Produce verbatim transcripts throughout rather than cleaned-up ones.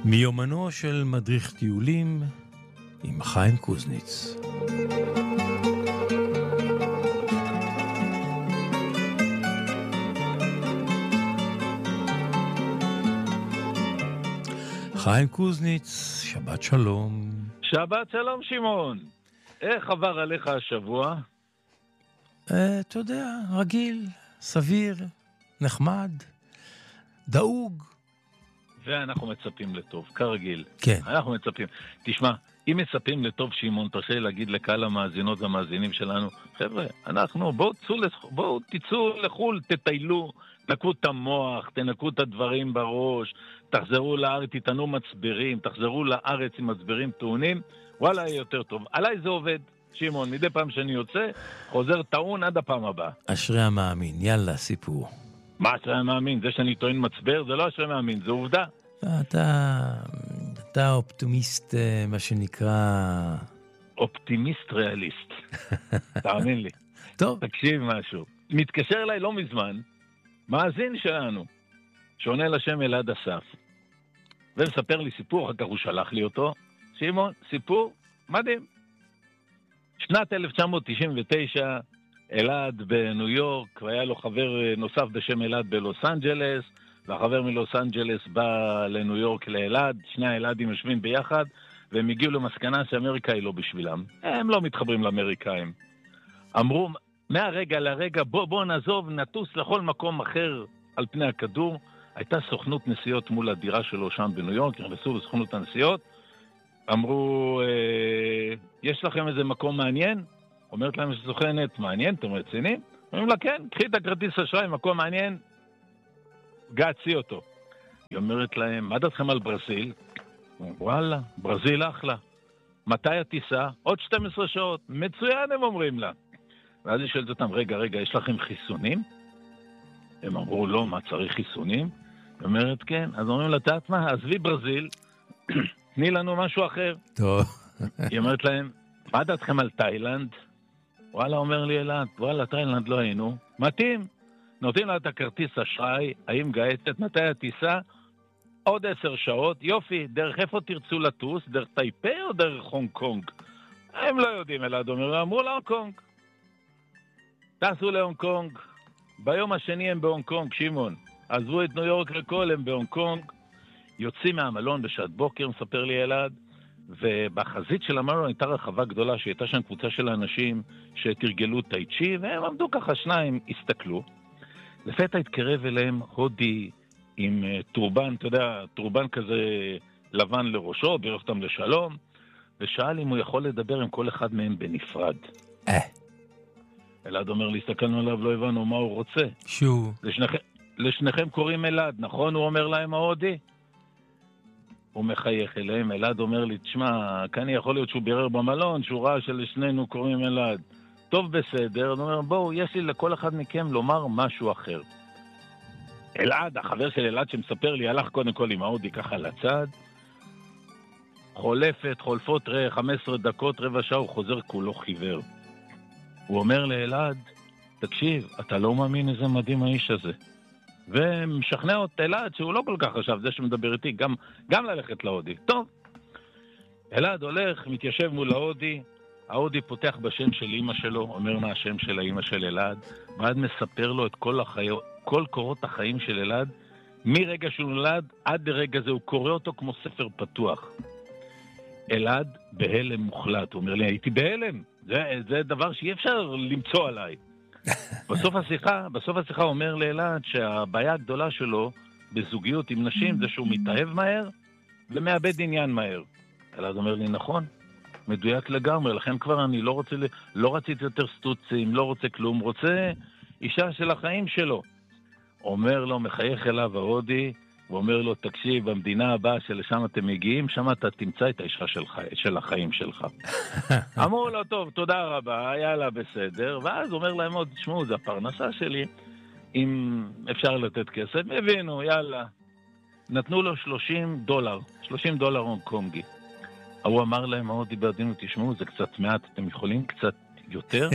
מיומנו של מדריך טיולים עם חיים קוזניץ. חיים קוזניץ, שבת שלום. שבת שלום שמעון. איך עבר עליך השבוע? אה, אתה יודע, רגיל, סביר, נחמד, דאוג. ואנחנו מצפים לטוב, כרגיל. כן. אנחנו מצפים. תשמע, אם מצפים לטוב, שמעון, תרשה להגיד לקהל המאזינות והמאזינים שלנו, חבר'ה, אנחנו, בואו תצאו, בואו תצאו לחול, תטיילו, תנקו את המוח, תנקו את הדברים בראש, תחזרו לארץ, תתנו מצברים, תחזרו לארץ עם מצברים טעונים, וואלה, יהיה יותר טוב. עליי זה עובד, שמעון, מדי פעם שאני יוצא, חוזר טעון עד הפעם הבאה. אשרי המאמין, יאללה, סיפור. מה אשרי המאמין? זה שאני טוען מצבר, זה לא אשרי מאמין, זה עובדה. אתה, אתה אופטימיסט, מה שנקרא... אופטימיסט ריאליסט. תאמין לי. טוב. תקשיב משהו. מתקשר אליי לא מזמן, מאזין שלנו, שעונה לשם אלעד אסף, ומספר לי סיפור, אחר כך הוא שלח לי אותו. שמעון, סיפור מדהים. שנת אלף תשע מאות תשעים ותשע, אלעד בניו יורק, והיה לו חבר נוסף בשם אלעד בלוס אנג'לס, והחבר מלוס אנג'לס בא לניו יורק לאלעד, שני האלעדים יושבים ביחד, והם הגיעו למסקנה שאמריקה היא לא בשבילם. הם לא מתחברים לאמריקאים. אמרו, מהרגע לרגע, בוא, בוא נעזוב, נטוס לכל מקום אחר על פני הכדור. הייתה סוכנות נסיעות מול הדירה שלו שם בניו יורק, נכנסו בסוכנות הנסיעות, אמרו, אה, יש לכם איזה מקום מעניין? אומרת להם שסוכנת, מעניין, אתם רציניים? אומרים לה, כן, קחי את הכרטיס אשראי, מקום מעניין, געצי אותו. היא אומרת להם, מה דעתכם על ברזיל? וואלה, ברזיל אחלה. מתי הטיסה? עוד שתים עשרה שעות. מצוין, הם אומרים לה. ואז היא שואלת אותם, רגע, רגע, יש לכם חיסונים? הם אמרו, לא, מה, צריך חיסונים? היא אומרת, כן. אז אומרים לה, תעת מה, עזבי ברזיל, תני לנו משהו אחר. טוב. היא אומרת להם, מה דעתכם על תאילנד? וואלה, אומר לי אלעד, וואלה, תאילנד לא היינו. מתאים. נותנים לה את הכרטיס אשראי, האם גאצת, מתי הטיסה? עוד עשר שעות, יופי, דרך איפה תרצו לטוס? דרך טייפה או דרך הונג קונג? הם לא יודעים, אלעד אומר, אמרו להונג קונג. טסו להונג קונג, ביום השני הם בהונג קונג, שמעון. עזבו את ניו יורק לכל, הם בהונג קונג. יוצאים מהמלון בשעת בוקר, מספר לי אלעד, ובחזית של המלון הייתה רחבה גדולה, שהייתה שם קבוצה של אנשים שתרגלו טאי צ'י, והם עמדו ככה שניים, הסתכלו. לפתע התקרב אליהם הודי עם טורבן, אתה יודע, טורבן כזה לבן לראשו, בירך אותם לשלום, ושאל אם הוא יכול לדבר עם כל אחד מהם בנפרד. אה. אלעד אומר, להסתכלנו עליו, לא הבנו מה הוא רוצה. שו. לשניכם, לשניכם קוראים אלעד, נכון? הוא אומר להם ההודי? הוא מחייך אליהם, אלעד אומר לי, תשמע, כאן יכול להיות שהוא בירר במלון, שהוא ראה שלשנינו קוראים אלעד. טוב בסדר, הוא אומר, בואו, יש לי לכל אחד מכם לומר משהו אחר. אלעד, החבר של אלעד שמספר לי, הלך קודם כל עם ההודי ככה לצד, חולפת, חולפות ראה, חמש עשרה דקות, רבע שעה, הוא חוזר כולו חיוור. הוא אומר לאלעד, תקשיב, אתה לא מאמין איזה מדהים האיש הזה. ומשכנע אותי אלעד שהוא לא כל כך חשב, זה שמדבר איתי, גם, גם ללכת להודי. טוב, אלעד הולך, מתיישב מול ההודי, ההודי פותח בשם של אמא שלו, אומר מה השם של האמא של אלעד, ועד מספר לו את כל, החי... כל קורות החיים של אלעד, מרגע שהוא נולד עד לרגע זה, הוא קורא אותו כמו ספר פתוח. אלעד בהלם מוחלט, הוא אומר לי, הייתי בהלם, זה, זה דבר שאי אפשר למצוא עליי. בסוף השיחה, בסוף השיחה אומר לאלעד שהבעיה הגדולה שלו בזוגיות עם נשים זה שהוא מתאהב מהר ומאבד עניין מהר. אלעד אומר לי, נכון, מדויק לגמרי, לכן כבר אני לא רוצה, לא רציתי יותר סטוצים, לא רוצה כלום, רוצה אישה של החיים שלו. אומר לו, מחייך אליו ההודי, ואומר לו, תקשיב, במדינה הבאה שלשם אתם מגיעים, שם אתה תמצא את האישה של, של החיים שלך. אמרו לו, טוב, תודה רבה, יאללה, בסדר. ואז אומר להם עוד, תשמעו, זה הפרנסה שלי, אם אפשר לתת כסף, הבינו, יאללה. נתנו לו שלושים דולר, שלושים דולר הונג קונגי. הוא אמר להם, ההודי בעדינות, תשמעו, זה קצת מעט, אתם יכולים קצת יותר?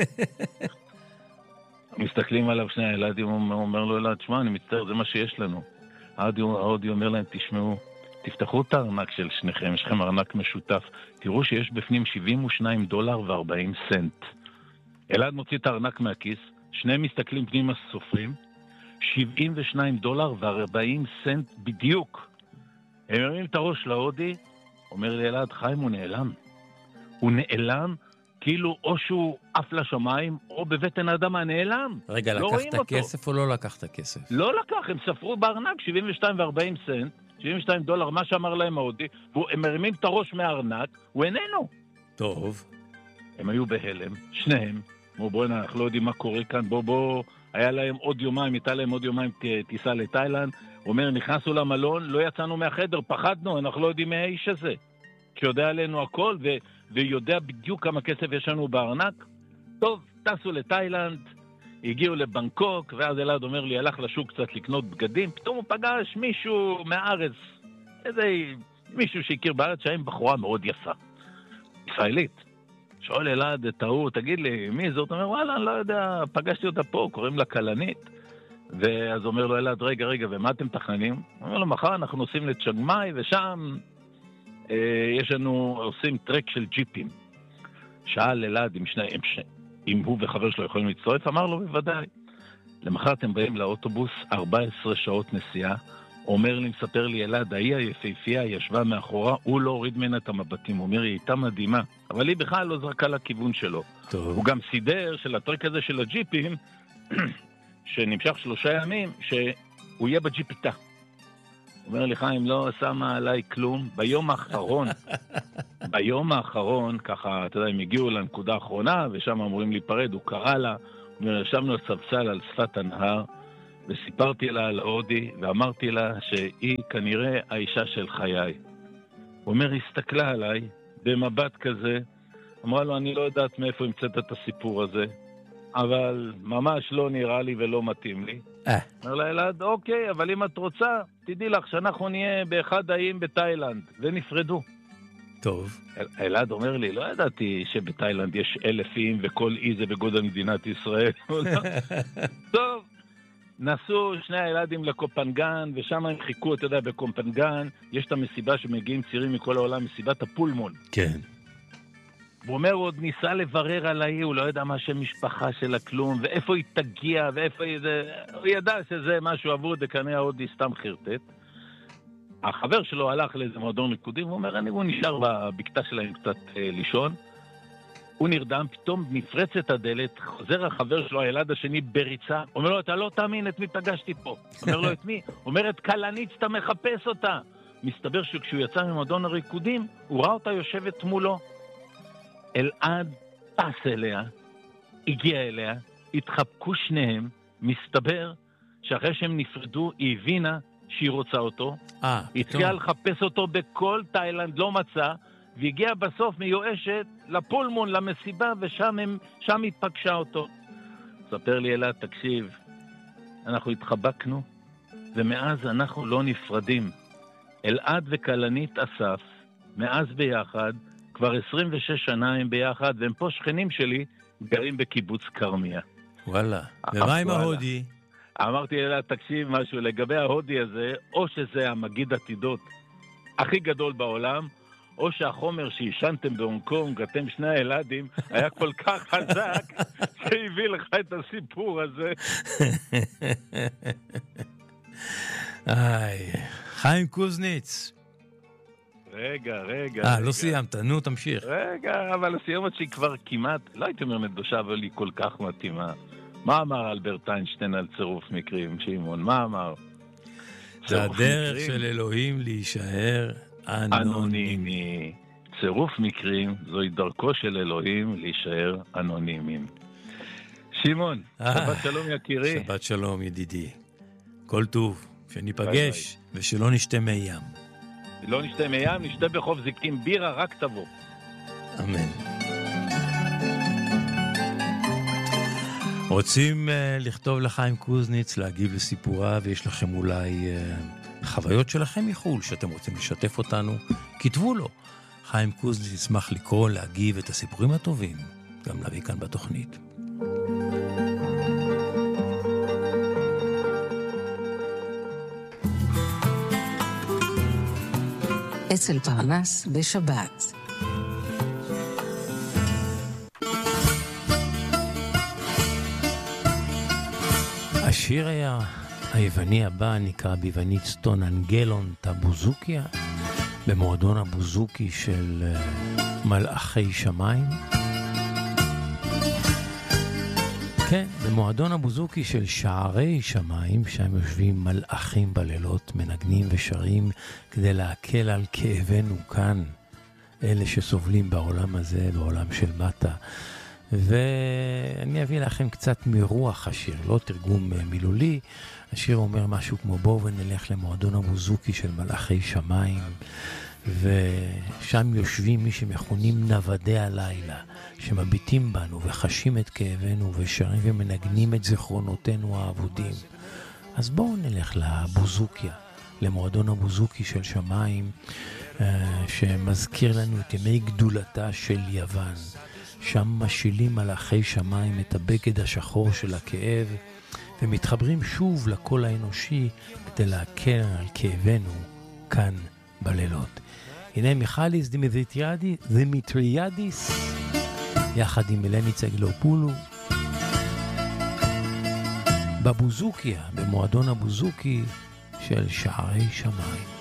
מסתכלים עליו שני הילדים, הוא אומר לו, אלעד, תשמע, אני מצטער, זה מה שיש לנו. ההודי אומר להם, תשמעו, תפתחו את הארנק של שניכם, יש לכם ארנק משותף, תראו שיש בפנים שבעים ושניים דולר ו-ארבעים סנט. אלעד מוציא את הארנק מהכיס, שניהם מסתכלים פנימה סופרים, שבעים ושניים דולר ו-ארבעים סנט בדיוק. הם מרימים את הראש להודי, אומר לי אלעד, חיים, הוא נעלם. הוא נעלם, כאילו או שהוא עף לשמיים, או בבטן האדמה נעלם. רגע, לא לקחת כסף או לא לקחת כסף? לא לקח, הם ספרו בארנק שבעים ושתיים ו-ארבעים סנט, שבעים ושתיים דולר, מה שאמר להם ההודי, והם מרימים את הראש מהארנק, הוא איננו. טוב. הם היו בהלם, שניהם. בואו, בואו, אנחנו לא יודעים מה קורה כאן, בואו, בואו, היה להם עוד יומיים, הייתה להם עוד יומיים טיסה לתאילנד, הוא אומר, נכנסנו למלון, לא יצאנו מהחדר, פחדנו, אנחנו לא יודעים מה האיש הזה, שיודע עלינו הכל, ו- ויודע בדיוק כמה כסף יש לנו בארנק. טוב, טסו לתאילנד, הגיעו לבנקוק, ואז אלעד אומר לי, הלך לשוק קצת לקנות בגדים, פתאום הוא פגש מישהו מהארץ, איזה מישהו שהכיר בארץ, שהיה עם בחורה מאוד יפה, ישראלית. שואל אלעד את ההוא, תגיד לי, מי זאת? הוא אומר, וואלה, אני לא יודע, פגשתי אותה פה, קוראים לה קלנית. ואז אומר לו אלעד, רגע, רגע, ומה אתם תכננים? הוא אומר לו, מחר אנחנו נוסעים לצ'גמאי, ושם אה, יש לנו, עושים טרק של ג'יפים. שאל אלעד אם, שני, אם, שני, אם הוא וחבר שלו יכולים להצטרף, אמר לו, בוודאי. למחר אתם באים לאוטובוס, ארבע עשרה שעות נסיעה, אומר לי, מספר לי אלעד, ההיא היפהפייה ישבה מאחורה, הוא לא הוריד ממנה את המבטים, הוא אומר, היא הייתה מדהימה, אבל היא בכלל לא זרקה לכיוון שלו. טוב. הוא גם סידר של הטרק הזה של הג'יפים, שנמשך שלושה ימים, שהוא יהיה בג'יפ איתה. הוא אומר לי, חיים, לא שמה עליי כלום. ביום האחרון, ביום האחרון, ככה, אתה יודע, הם הגיעו לנקודה האחרונה, ושם אמורים להיפרד, הוא קרא לה, הוא אומר, ישבנו על ספסל על שפת הנהר, וסיפרתי לה על הודי, ואמרתי לה שהיא כנראה האישה של חיי. הוא אומר, היא הסתכלה עליי, במבט כזה, אמרה לו, אני לא יודעת מאיפה המצאת את הסיפור הזה, אבל ממש לא נראה לי ולא מתאים לי. אה. אומר לה, אלעד, אוקיי, אבל אם את רוצה, תדעי לך שאנחנו נהיה באחד האיים בתאילנד, ונפרדו. טוב. אל, אלעד אומר לי, לא ידעתי שבתאילנד יש אלף איים, וכל אי זה בגודל מדינת ישראל. טוב. נסעו שני הילדים לקופנגן, ושם הם חיכו, אתה יודע, בקופנגן, יש את המסיבה שמגיעים צעירים מכל העולם, מסיבת הפולמון. כן. הוא אומר, הוא עוד ניסה לברר על האי, הוא לא ידע מה שם משפחה שלה כלום, ואיפה היא תגיע, ואיפה היא זה... הוא ידע שזה משהו עבור דקניה עוד סתם חרטט. החבר שלו הלך לאיזה מועדון ריקודים, הוא אומר, אני הוא נשאר בבקתה שלהם קצת אה, לישון, הוא נרדם, פתאום נפרצת הדלת, חוזר החבר שלו, הילד השני בריצה, אומר לו, אתה לא תאמין את מי פגשתי פה. אומר לו, את מי? אומר, את קלנית, אתה מחפש אותה. מסתבר שכשהוא יצא ממועדון הריקודים, הוא ראה אותה יושבת מולו. אלעד טס אליה, הגיע אליה, התחבקו שניהם, מסתבר שאחרי שהם נפרדו, היא הבינה שהיא רוצה אותו. אה, היא התחילה לחפש אותו בכל תאילנד, לא מצא, והגיעה בסוף מיואשת לפולמון, למסיבה, ושם הם, שם התפגשה אותו. ספר לי אלעד, תקשיב, אנחנו התחבקנו, ומאז אנחנו לא נפרדים. אלעד וקלנית אסף, מאז ביחד, כבר עשרים ושש שנה הם ביחד, והם פה שכנים שלי, גרים בקיבוץ קרמיה. וואלה. ומה עם ההודי? אמרתי אלעד, תקשיב משהו, לגבי ההודי הזה, או שזה המגיד עתידות הכי גדול בעולם, או שהחומר שישנתם בהונג קונג, אתם שני הילדים, היה כל כך חזק, שהביא לך את הסיפור הזה. איי, חיים קוזניץ. רגע, רגע. אה, לא סיימת, נו, תמשיך. רגע, אבל הסיומת שהיא כבר כמעט, לא הייתי אומר מדושה, אבל היא כל כך מתאימה. מה אמר אלברט איינשטיין על צירוף מקרים, שמעון? מה אמר? זה הדרך של אלוהים להישאר אנונימי. צירוף מקרים זוהי דרכו של אלוהים להישאר אנונימיים. שמעון, שבת שלום יקירי. שבת שלום ידידי. כל טוב, שניפגש ושלא נשתה מי ים. לא נשתה מי ים, נשתה בחוף זיקים בירה, רק תבוא. אמן. רוצים uh, לכתוב לחיים קוזניץ, להגיב לסיפורה, ויש לכם אולי uh, חוויות שלכם מחול, שאתם רוצים לשתף אותנו, כתבו לו. חיים קוזניץ ישמח לקרוא, להגיב את הסיפורים הטובים, גם להביא כאן בתוכנית. אצל פרנס בשבת. השיר היה היווני הבא נקרא ביוונית סטון אנגלון טבוזוקיה, במועדון הבוזוקי של מלאכי שמיים. כן, במועדון הבוזוקי של שערי שמיים, שם יושבים מלאכים בלילות, מנגנים ושרים כדי להקל על כאבנו כאן, אלה שסובלים בעולם הזה, בעולם של מטה. ואני אביא לכם קצת מרוח השיר, לא תרגום מילולי. השיר אומר משהו כמו בואו ונלך למועדון הבוזוקי של מלאכי שמיים, ושם יושבים מי שמכונים נוודי הלילה, שמביטים בנו וחשים את כאבנו ושרים ומנגנים את זיכרונותינו האבודים. אז בואו נלך לבוזוקיה, למועדון הבוזוקי של שמיים, שמזכיר לנו את ימי גדולתה של יוון. שם משילים מלאכי שמיים את הבגד השחור של הכאב, ומתחברים שוב לקול האנושי כדי להקל על כאבנו כאן בלילות. הנה מיכאליס דמיטריאדיס יחד עם אלני צגלופולו בבוזוקיה, במועדון הבוזוקי של שערי שמיים.